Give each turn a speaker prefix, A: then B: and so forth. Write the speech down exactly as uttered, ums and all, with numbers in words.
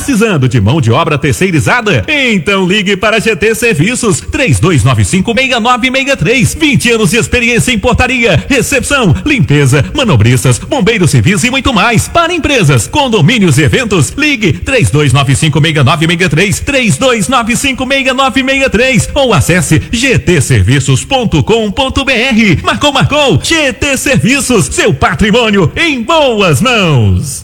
A: Precisando de mão de obra terceirizada? Então ligue para G T Serviços três dois nove cinco, seis nove seis três. vinte anos de experiência em portaria, recepção, limpeza, manobristas, bombeiros civis e muito mais. Para empresas, condomínios e eventos, ligue três dois nove cinco, seis nove seis três, três dois nove cinco, seis nove seis três ou acesse g t serviços ponto com ponto b r. Marcou, marcou. G T Serviços, seu patrimônio em boas mãos.